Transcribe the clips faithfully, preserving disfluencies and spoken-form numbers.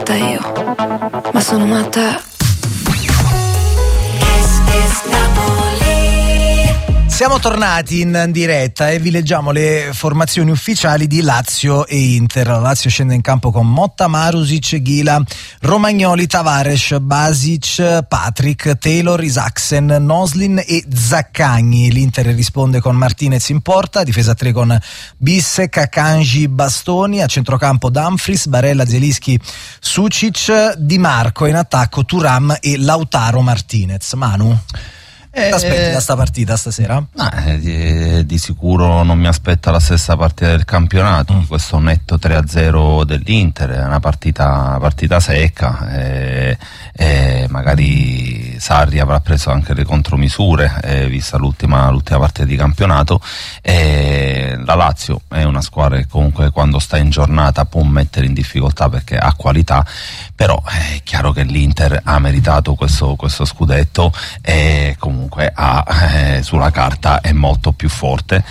matta io, ma sono matta. Siamo tornati in diretta e vi leggiamo le formazioni ufficiali di Lazio e Inter. La Lazio scende in campo con Motta, Marusic, Ghila, Romagnoli, Tavares, Basic, Patrick, Taylor, Isaksen, Noslin e Zaccagni. L'Inter risponde con Martinez in porta, difesa tre con Bissek, Akanji, Bastoni, a centrocampo Dumfries, Barella, Zielinski, Sucic, Di Marco, in attacco Thuram e Lautaro Martinez. Manu? Eh, aspetti da sta partita stasera? Eh, di, di sicuro non mi aspetta la stessa partita del campionato, mm. questo netto tre a zero dell'Inter, è una partita, una partita secca, e, e magari Sarri avrà preso anche le contromisure, eh, vista l'ultima, l'ultima partita di campionato. E la Lazio è una squadra che comunque quando sta in giornata può mettere in difficoltà perché ha qualità, però è chiaro che l'Inter ha meritato questo, questo scudetto e comunque comunque ha, eh, sulla carta è molto più forte,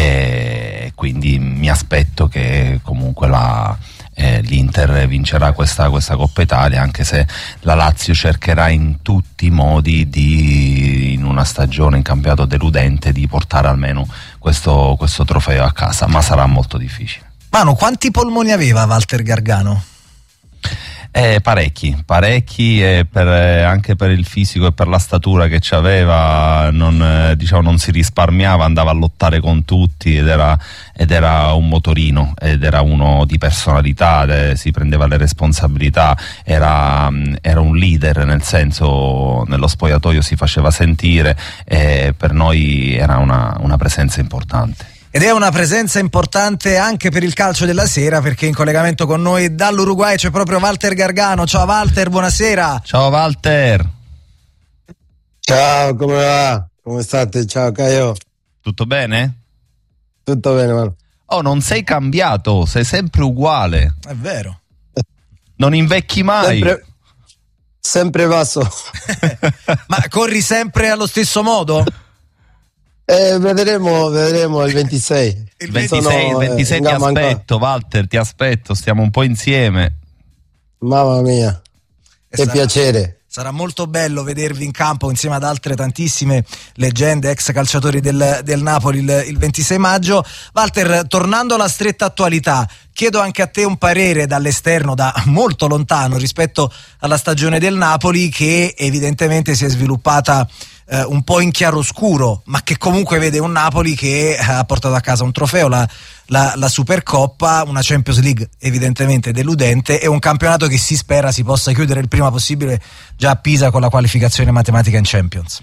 e quindi mi aspetto che comunque la, eh, l'Inter vincerà questa, questa Coppa Italia, anche se la Lazio cercherà in tutti i modi di, in una stagione in campionato deludente, di portare almeno questo, questo trofeo a casa, ma sarà molto difficile. Mano, quanti polmoni aveva Walter Gargano? Eh, parecchi, parecchi e per, eh, anche per il fisico e per la statura che ci aveva non, eh, diciamo, non si risparmiava, andava a lottare con tutti ed era, ed era un motorino, ed era uno di personalità, eh, si prendeva le responsabilità, era, era un leader, nel senso nello spogliatoio si faceva sentire e per noi era una, una presenza importante. Ed è una presenza importante anche per il calcio della sera, perché in collegamento con noi dall'Uruguay c'è proprio Walter Gargano. Ciao Walter, buonasera. Ciao Walter. Ciao, come va? Come state? Ciao Caio. Tutto bene? Tutto bene, man. Oh, non sei cambiato, sei sempre uguale. È vero. Non invecchi mai. Sempre, sempre basso. Ma corri sempre allo stesso modo? Eh, vedremo, vedremo il ventisei. Il ventisei, Sono, il ventisei eh, ti aspetto, ancora. Walter, ti aspetto, stiamo un po' insieme. Mamma mia, che sarà, piacere. Sarà molto bello vedervi in campo insieme ad altre tantissime leggende, ex calciatori del, del Napoli il, il ventisei maggio. Walter, tornando alla stretta attualità, chiedo anche a te un parere dall'esterno, da molto lontano, rispetto alla stagione del Napoli, che evidentemente si è sviluppata Uh, un po' in chiaroscuro, ma che comunque vede un Napoli che uh, ha portato a casa un trofeo, la, la, la Supercoppa, una Champions League evidentemente deludente e un campionato che si spera si possa chiudere il prima possibile già a Pisa con la qualificazione matematica in Champions.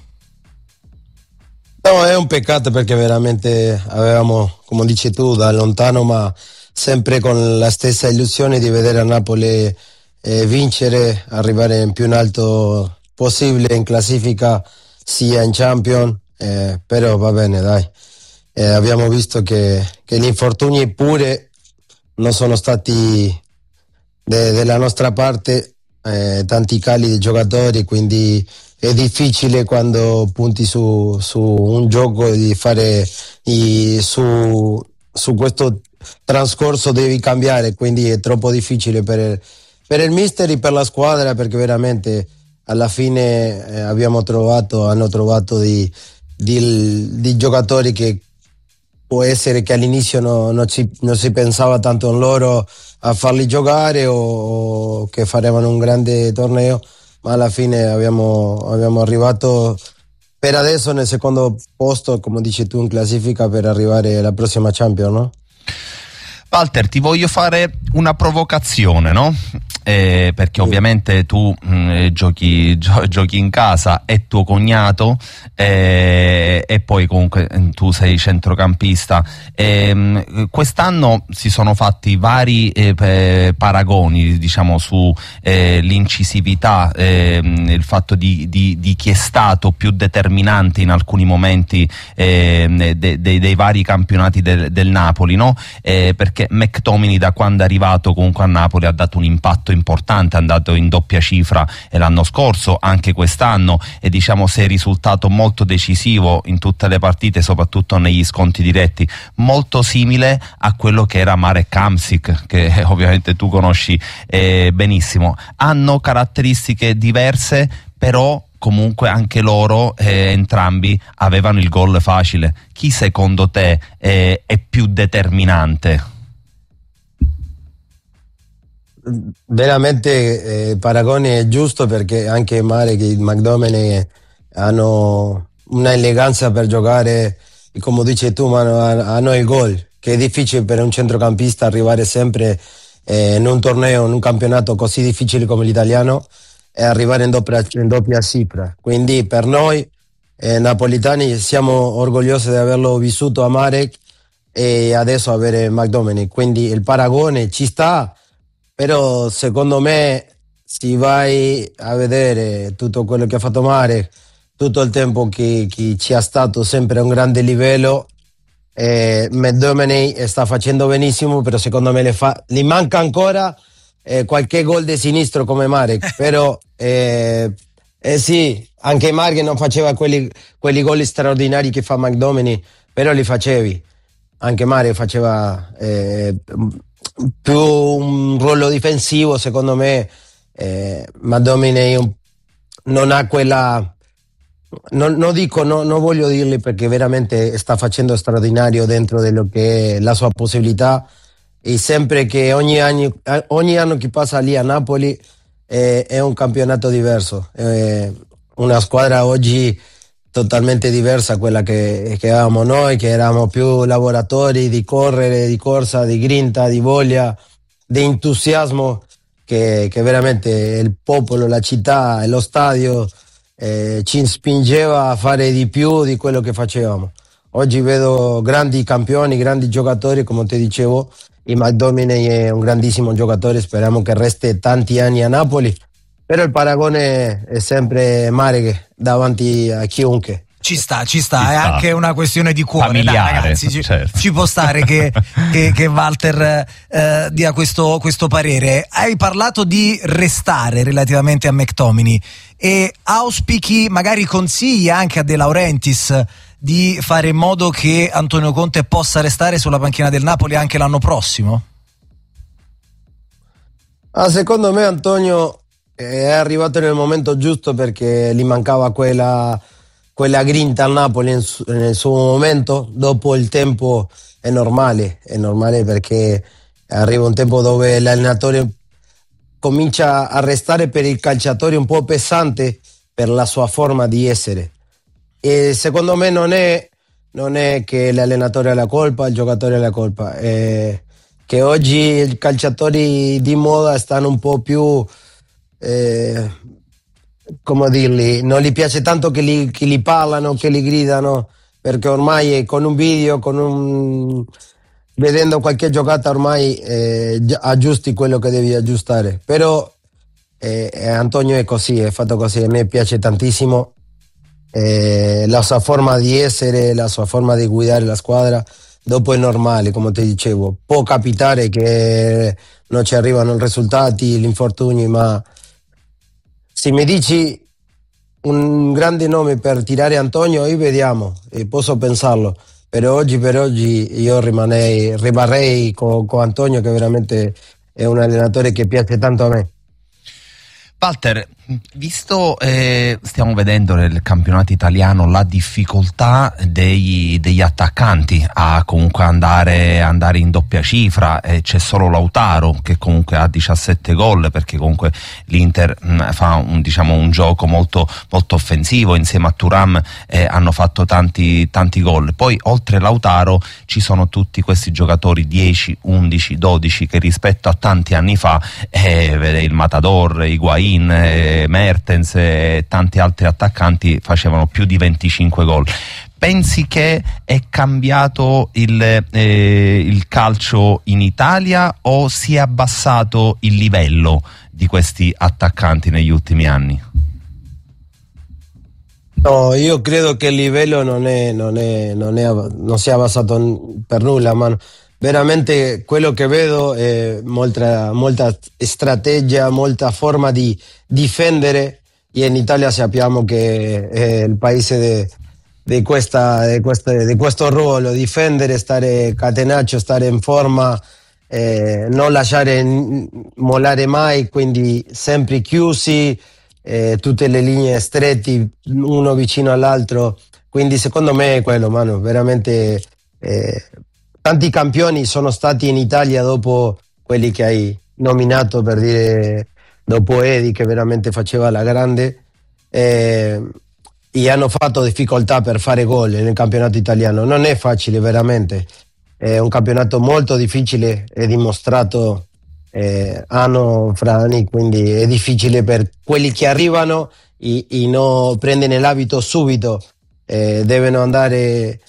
No, è un peccato perché veramente avevamo, come dici tu, da lontano, ma sempre con la stessa illusione di vedere a Napoli eh, vincere, arrivare in più in alto possibile in classifica, sia in Champions, eh, però va bene, dai. Eh, abbiamo visto che, che gli infortuni pure non sono stati de, della nostra parte, eh, tanti cali di giocatori, quindi è difficile quando punti su, su un gioco di fare di, su, su questo trascorso devi cambiare, quindi è troppo difficile per, per il mister e per la squadra, perché veramente alla fine eh, abbiamo trovato, hanno trovato di, di, di giocatori che può essere che all'inizio no, non, ci, non si pensava tanto in loro a farli giocare o, o che farevano un grande torneo, ma alla fine abbiamo, abbiamo arrivato per adesso nel secondo posto, come dici tu, in classifica per arrivare alla prossima Champions, no? Walter, ti voglio fare una provocazione, no? Eh, perché ovviamente tu mh, giochi, gio- giochi in casa, è tuo cognato, eh, e poi comunque tu sei centrocampista. Eh, mh, quest'anno si sono fatti vari eh, p- paragoni, diciamo, su eh, l'incisività, eh, il fatto di, di, di chi è stato più determinante in alcuni momenti eh, de- de- dei vari campionati del, del Napoli, no? Eh, perché McTominay, da quando è arrivato comunque a Napoli, ha dato un impatto importante, è andato in doppia cifra l'anno scorso, anche quest'anno, e diciamo sei risultato molto decisivo in tutte le partite, soprattutto negli sconti diretti, molto simile a quello che era Marek Hamsik, che ovviamente tu conosci eh, benissimo. Hanno caratteristiche diverse, però comunque anche loro eh, entrambi avevano il gol facile. Chi secondo te eh, è più determinante? Veramente eh, paragone è giusto, perché anche Marek e McDominay hanno una eleganza per giocare, e come dici tu, mano, hanno il gol, che è difficile per un centrocampista arrivare sempre eh, in un torneo, in un campionato così difficile come l'italiano, e arrivare in doppia, in doppia cifra. Quindi per noi eh, napolitani siamo orgogliosi di averlo vissuto a Marek e adesso avere McDominay, quindi il paragone ci sta, però secondo me se vai a vedere tutto quello che ha fatto Marek, tutto il tempo che, che ci ha stato sempre a un grande livello, eh, McDominay sta facendo benissimo, però secondo me le fa, gli manca ancora eh, qualche gol di sinistro come Marek, però eh, eh sì, anche Marek non faceva quelli, quelli gol straordinari che fa McDominay, però li facevi. Anche Marek faceva eh, più un ruolo difensivo, secondo me. eh, McDominay non ha quella, non, non dico, no, non voglio dirli, perché veramente sta facendo straordinario dentro dello che è la sua possibilità, e sempre che ogni anno, ogni anno che passa lì a Napoli eh, è un campionato diverso, eh, una squadra oggi totalmente diversa a quella che, che avevamo noi, che eravamo più lavoratori di correre, di corsa, di grinta, di voglia, di entusiasmo, che, che veramente il popolo, la città e lo stadio eh, ci spingeva a fare di più di quello che facevamo. Oggi vedo grandi campioni, grandi giocatori, come ti dicevo, e McDominay è un grandissimo giocatore, speriamo che resti tanti anni a Napoli, però il paragone è sempre Marek davanti a chiunque. Ci sta, ci sta, Ci è sta. anche una questione di cuore, familiare, dai, ragazzi, ci, certo. ci può stare che, che, che Walter eh, dia questo, questo parere. Hai parlato di restare relativamente a McTominay e auspichi, magari consigli anche a De Laurentiis di fare in modo che Antonio Conte possa restare sulla panchina del Napoli anche l'anno prossimo? Ah, secondo me Antonio è arrivato nel momento giusto, perché gli mancava quella, quella grinta al Napoli nel, su, nel suo momento. Dopo il tempo è normale, è normale perché arriva un tempo dove l'allenatore comincia a restare per il calciatore un po' pesante per la sua forma di essere. E secondo me non è, non è che l'allenatore ha la colpa, il giocatore ha la colpa, è che oggi i calciatori di moda stanno un po' più, eh, come dirli, non gli piace tanto che li, che li parlano, che li gridano, perché ormai con un video, con un, vedendo qualche giocata ormai eh, aggiusti quello che devi aggiustare. Però eh, Antonio è così, è fatto così, a me piace tantissimo. Eh, la sua forma di essere, la sua forma di guidare la squadra. Dopo è normale, come ti dicevo, può capitare che non ci arrivano i risultati, gli infortuni, ma se mi dici un grande nome per tirare Antonio, io vediamo, e posso pensarlo, però oggi per oggi io rimarrei, rimarrei con, con Antonio, che veramente è un allenatore che piace tanto a me. Walter, visto eh, stiamo vedendo nel campionato italiano la difficoltà dei, degli attaccanti a comunque andare, andare in doppia cifra, eh, c'è solo Lautaro che comunque ha diciassette gol, perché comunque l'Inter mh, fa un, diciamo, un gioco molto, molto offensivo, insieme a Thuram eh, hanno fatto tanti, tanti gol. Poi oltre Lautaro ci sono tutti questi giocatori dieci, undici, dodici che rispetto a tanti anni fa eh, il Matador, Higuaín, Eh, Mertens e tanti altri attaccanti facevano più di venticinque gol. Pensi che è cambiato il, eh, il calcio in Italia, o si è abbassato il livello di questi attaccanti negli ultimi anni? No, io credo che il livello non, è, non, è, non, è, non si è abbassato per nulla, ma veramente quello che vedo è molta, molta strategia, molta forma di difendere, e in Italia sappiamo che è il paese di questo ruolo, difendere, stare catenaccio, stare in forma, eh, non lasciare mollare mai, quindi sempre chiusi, eh, tutte le linee stretti uno vicino all'altro, quindi secondo me è quello, mano, veramente eh, tanti campioni sono stati in Italia dopo quelli che hai nominato, per dire, dopo Edi che veramente faceva la grande, eh, e hanno fatto difficoltà per fare gol nel campionato italiano. Non è facile, veramente, è un campionato molto difficile, è dimostrato eh, anno fra anni, quindi è difficile per quelli che arrivano e, e non prendono l'abito subito, eh, devono andare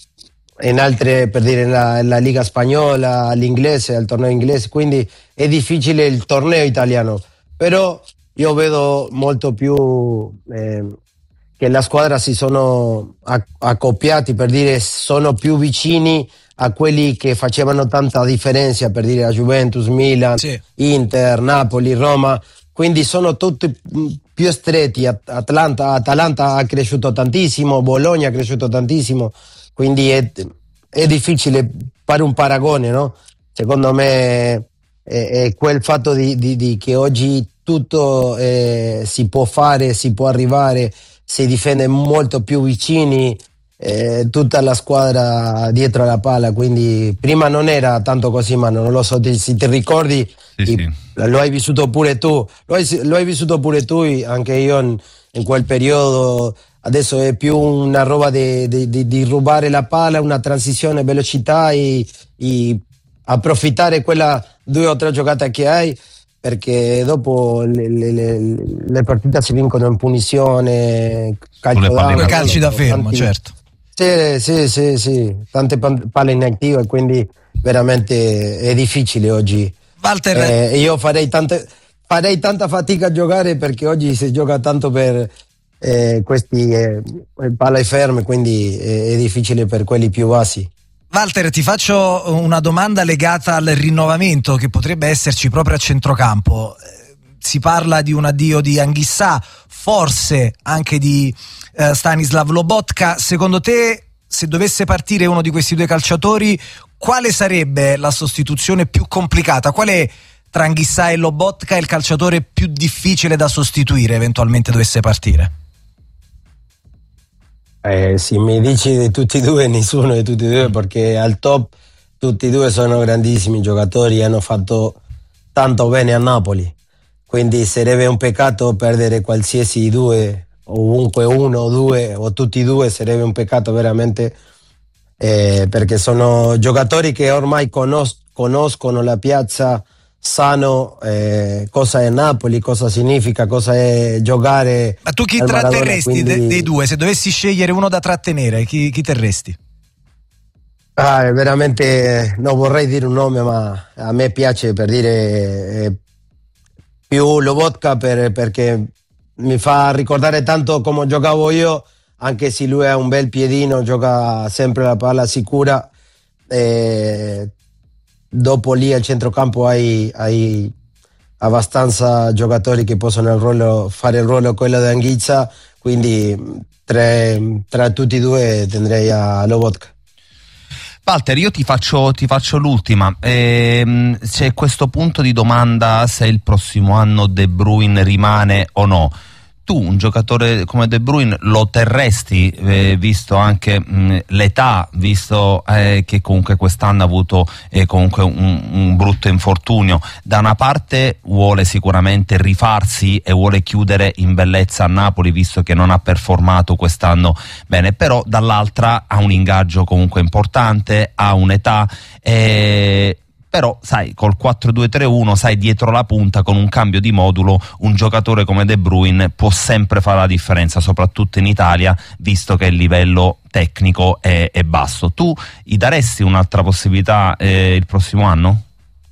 in altre, per dire, la, la Liga Spagnola, all'inglese, al torneo inglese, quindi è difficile il torneo italiano, però io vedo molto più eh, che la squadra si sono accoppiati, per dire, sono più vicini a quelli che facevano tanta differenza, per dire la Juventus, Milan, sì. Inter, Napoli, Roma, quindi sono tutti più stretti. Atlanta, Atalanta ha cresciuto tantissimo, Bologna ha cresciuto tantissimo, quindi è, è difficile fare un paragone, no? Secondo me è, è quel fatto di, di, di che oggi tutto eh, si può fare, si può arrivare, si difende molto più vicini, eh, tutta la squadra dietro la palla, quindi prima non era tanto così, ma non lo so se ti ricordi, sì, sì. Lo hai vissuto pure tu, lo hai, lo hai vissuto pure tu, anche io in, in quel periodo. Adesso è più una roba di, di, di, di rubare la palla, una transizione, velocità e, e approfittare quella due o tre giocate che hai, perché dopo le, le, le partite si vincono in punizione, calcio da, calci da fermo, tanti, certo. Sì, sì, sì, sì, tante palle inattive, quindi veramente è difficile oggi. Walter, eh, io farei, tante, farei tanta fatica a giocare, perché oggi si gioca tanto per eh, questi eh, palle ferme, quindi è, è difficile per quelli più bassi. Walter, ti faccio una domanda legata al rinnovamento che potrebbe esserci proprio a centrocampo. Si parla di un addio di Anghissà, forse anche di eh, Stanislav Lobotka. Secondo te, se dovesse partire uno di questi due calciatori, quale sarebbe la sostituzione più complicata? Qual è, tra Anghissà e Lobotka, il calciatore più difficile da sostituire eventualmente dovesse partire? Eh, se mi dici di tutti e due, nessuno di tutti e due, perché al top tutti e due sono grandissimi giocatori, hanno fatto tanto bene a Napoli, quindi sarebbe un peccato perdere qualsiasi due, ovunque uno o due o tutti e due, sarebbe un peccato veramente, eh, perché sono giocatori che ormai conos- conoscono la piazza, sanno eh, cosa è Napoli, cosa significa, cosa è giocare. Ma tu chi al Maradona, tratterresti quindi... de- dei due? Se dovessi scegliere uno da trattenere, chi, chi terresti? Ah, veramente non vorrei dire un nome, ma a me piace, per dire, eh, più Lobotka, per, perché mi fa ricordare tanto come giocavo io, anche se lui ha un bel piedino, gioca sempre la palla sicura. Eh, dopo lì al centrocampo hai, hai abbastanza giocatori che possono il ruolo, fare il ruolo quello di Anghissà, quindi tra, tra tutti e due tenderei a Lobotka. Walter, io ti faccio, ti faccio l'ultima. Ehm, c'è questo punto di domanda se il prossimo anno De Bruyne rimane o no. Tu un giocatore come De Bruyne lo terresti, eh, visto anche mh, l'età, visto eh, che comunque quest'anno ha avuto eh, comunque un, un brutto infortunio? Da una parte vuole sicuramente rifarsi e vuole chiudere in bellezza a Napoli, visto che non ha performato quest'anno bene, però dall'altra ha un ingaggio comunque importante, ha un'età, eh, però sai, col quattro due tre uno, sai, dietro la punta con un cambio di modulo un giocatore come De Bruyne può sempre fare la differenza, soprattutto in Italia, visto che il livello tecnico è, è basso. Tu gli daresti un'altra possibilità eh, il prossimo anno?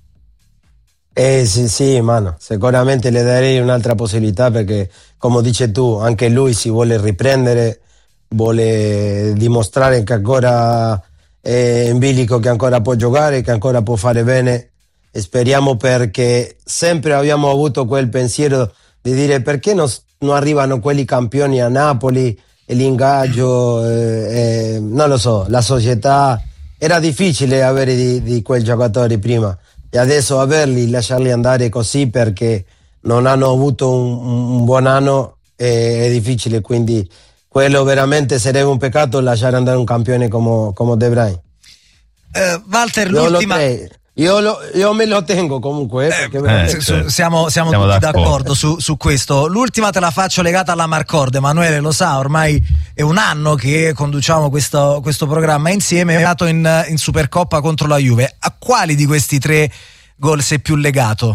Eh sì, sì, mano, sicuramente le darei un'altra possibilità, perché come dici tu, anche lui si vuole riprendere, vuole dimostrare che ancora eh, in bilico che ancora può giocare, che ancora può fare bene, e speriamo, perché sempre abbiamo avuto quel pensiero di dire perché non, non arrivano quelli campioni a Napoli, e l'ingaggio, eh, eh, non lo so, la società, era difficile avere di, di quei giocatori prima, e adesso averli, lasciarli andare così perché non hanno avuto un, un buon anno è, è difficile, quindi quello veramente sarebbe un peccato, lasciare andare un campione come, come De Vrij. Uh, Walter, io l'ultima... Io, lo, io me lo tengo comunque, eh, perché eh, veramente... eh, su, siamo, siamo, siamo tutti d'accordo, d'accordo su, su questo. L'ultima te la faccio legata alla Marcord. Emanuele lo sa, ormai è un anno che conduciamo questo, questo programma insieme. È nato in, in Supercoppa contro la Juve. A quali di questi tre gol sei più legato?